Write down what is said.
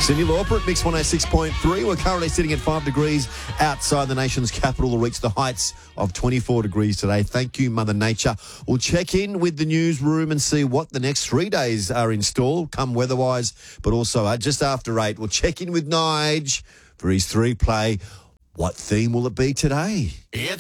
Cindy Lauper at Mix 106.3. We're currently sitting at 5 degrees outside the nation's capital. We'll reach the heights of 24 degrees today. Thank you, Mother Nature. We'll check in with the newsroom and see what the next 3 days are in store, come weather-wise, but also just after 8, we'll check in with Nige for his 3-play. What theme will it be today? It's